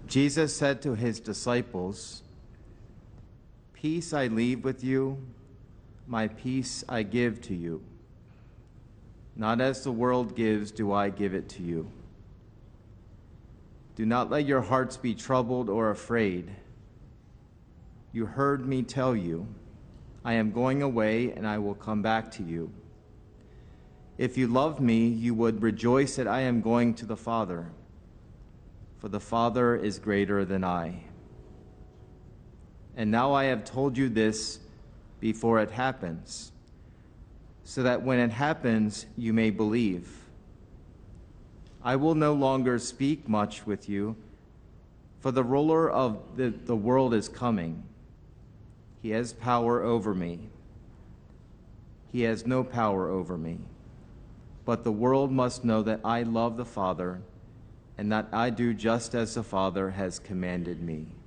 Jesus said to his disciples, "Peace I leave with you, my peace I give to you. Not as the world gives do I give it to you. Do not let your hearts be troubled or afraid. You heard me tell you, I am going away and I will come back to you. If you loved me, you would rejoice that I am going to the Father, for the Father is greater than I. And now I have told you this before it happens, so that when it happens, you may believe. I will no longer speak much with you, for the ruler of the world is coming. He has power over me. He has no power over me. But the world must know that I love the Father, and that I do just as the Father has commanded me."